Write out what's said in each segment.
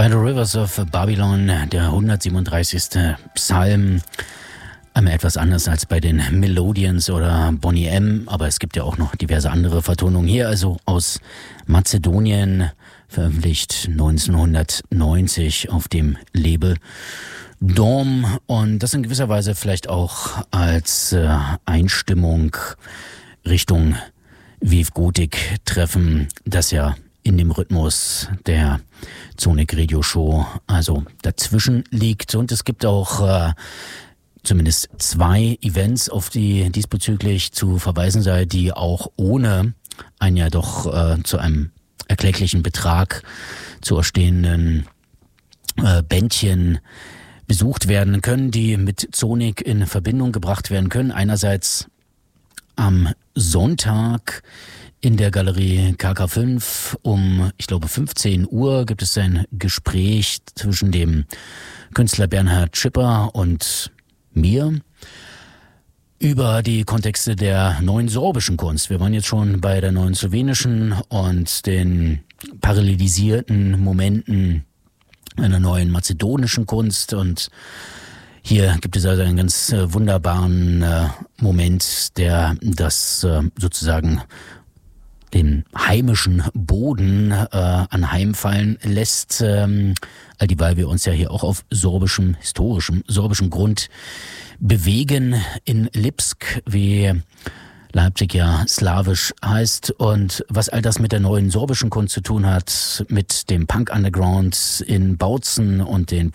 By the Rivers of Babylon, der 137. Psalm. Einmal etwas anders als bei den Melodians oder Boney M., aber es gibt ja auch noch diverse andere Vertonungen. Hier also aus Mazedonien, veröffentlicht 1990 auf dem Label Dom, und das in gewisser Weise vielleicht auch als Einstimmung Richtung Wave Gothic treffen, das ja in dem Rhythmus der Sonic Radio Show also dazwischen liegt. Und es gibt auch zumindest 2 Events, auf die diesbezüglich zu verweisen sei, die auch ohne ein ja doch zu einem erklecklichen Betrag zu erstehenden Bändchen besucht werden können, die mit Sonic in Verbindung gebracht werden können. Einerseits am Sonntag in der Galerie KK5 um, ich glaube, 15 Uhr gibt es ein Gespräch zwischen dem Künstler Bernhard Schipper und mir über die Kontexte der neuen sorbischen Kunst. Wir waren jetzt schon bei der neuen slowenischen und den parallelisierten Momenten einer neuen mazedonischen Kunst, und hier gibt es also einen ganz wunderbaren Moment, der das sozusagen den heimischen Boden anheimfallen lässt, alldieweil wir uns ja hier auch auf historischem sorbischen Grund bewegen, in Lipsk, wie Leipzig ja slawisch heißt, und was all das mit der neuen sorbischen Kunst zu tun hat, mit dem Punk-Underground in Bautzen und den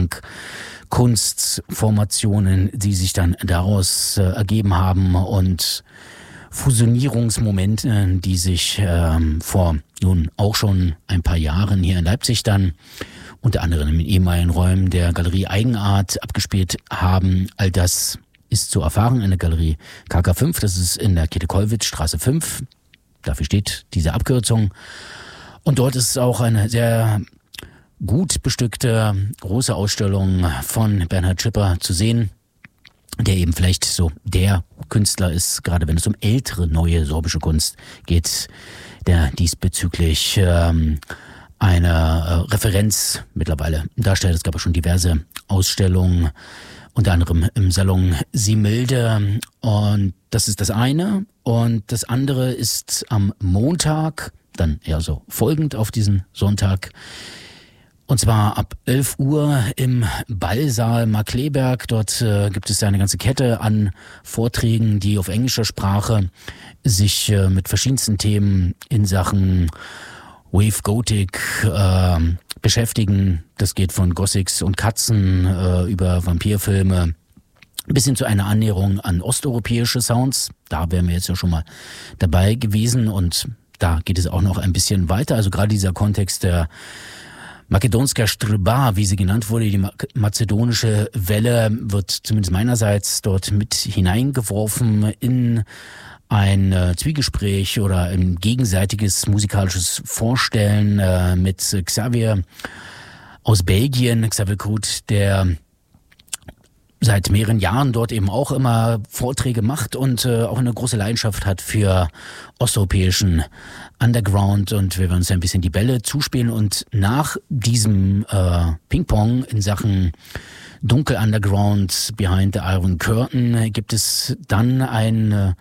Post-Punk-Kunstformationen, die sich dann daraus ergeben haben, und Fusionierungsmomente, die sich vor nun auch schon ein paar Jahren hier in Leipzig dann unter anderem in ehemaligen Räumen der Galerie Eigenart abgespielt haben. All das ist zu erfahren in der Galerie KK5, das ist in der Käthe-Kollwitz-Straße 5, dafür steht diese Abkürzung. Und dort ist auch eine sehr gut bestückte große Ausstellung von Bernhard Schipper zu sehen, der eben vielleicht so der Künstler ist, gerade wenn es um ältere, neue sorbische Kunst geht, der diesbezüglich eine Referenz mittlerweile darstellt. Es gab ja schon diverse Ausstellungen, unter anderem im Salon Similde, und das ist das eine. Und das andere ist am Montag, dann eher so folgend auf diesen Sonntag, und zwar ab 11 Uhr im Ballsaal Markkleeberg. Dort gibt es eine ganze Kette an Vorträgen, die auf englischer Sprache sich mit verschiedensten Themen in Sachen Wave Gothic beschäftigen. Das geht von Gothics und Katzen über Vampirfilme bis hin zu einer Annäherung an osteuropäische Sounds. Da wären wir jetzt ja schon mal dabei gewesen, und da geht es auch noch ein bisschen weiter. Also gerade dieser Kontext der Makedonska Strba, wie sie genannt wurde, die mazedonische Welle, wird zumindest meinerseits dort mit hineingeworfen in ein Zwiegespräch oder ein gegenseitiges musikalisches Vorstellen mit Xavier aus Belgien, Xavier Groot, der seit mehreren Jahren dort eben auch immer Vorträge macht und auch eine große Leidenschaft hat für osteuropäischen Underground, und wir werden uns ein bisschen die Bälle zuspielen, und nach diesem Ping-Pong in Sachen Dunkel Underground Behind the Iron Curtain gibt es dann ein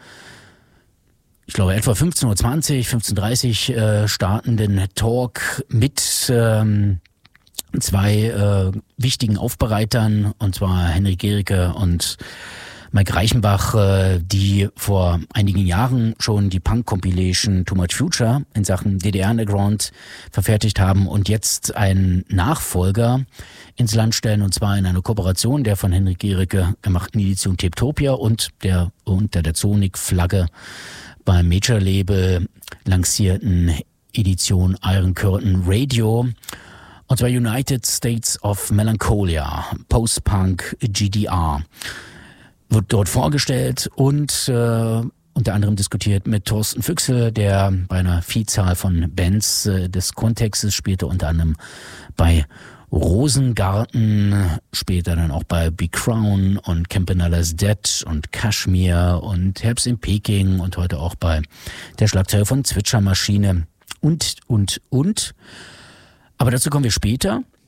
ich glaube etwa 15:20 Uhr, 15:30 Uhr startenden Talk mit 2 wichtigen Aufbereitern, und zwar Henrik Gericke und Mike Reichenbach, die vor einigen Jahren schon die Punk-Compilation Too Much Future in Sachen DDR-Underground verfertigt haben und jetzt einen Nachfolger ins Land stellen, und zwar in einer Kooperation der von Henrik Gericke gemachten Edition Tapetopia und der unter der Sonic-Flagge beim Major-Label lancierten Edition Iron Curtain Radio. Und zwar United States of Melancholia, Post-Punk GDR, wird dort vorgestellt und unter anderem diskutiert mit Thorsten Füchsel, der bei einer Vielzahl von Bands des Kontextes spielte, unter anderem bei Rosengarten, später dann auch bei Big Crown und Campanella's Dead und Kashmir und Herbst in Peking und heute auch bei der Schlagzeuger von Zwitschermaschine und. Aber dazu kommen wir später.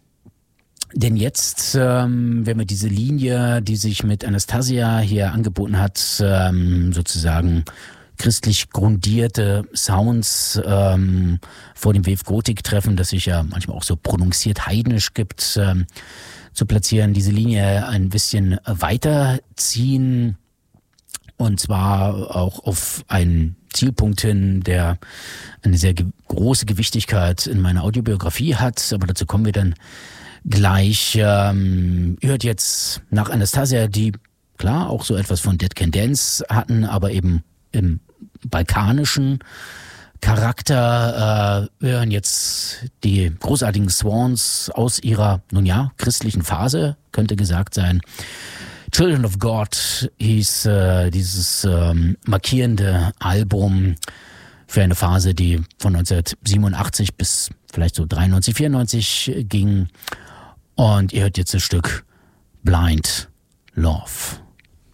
Denn jetzt werden wir diese Linie, die sich mit Anastasia hier angeboten hat, sozusagen christlich grundierte Sounds vor dem Wave Gothic treffen, das sich ja manchmal auch so prononziert heidnisch gibt, zu platzieren. Diese Linie ein bisschen weiterziehen und zwar auch auf einen Zielpunkt hin, der eine sehr große Gewichtigkeit in meiner Audiobiografie hat, aber dazu kommen wir dann gleich. Ihr hört jetzt nach Anastasia, die klar auch so etwas von Dead Can Dance hatten, aber eben im balkanischen Charakter. Wir hören jetzt die großartigen Swans aus ihrer, nun ja, christlichen Phase, könnte gesagt sein. Children of God hieß dieses markierende Album für eine Phase, die von 1987 bis vielleicht so 93, 94 ging. Und ihr hört jetzt das Stück Blind Love.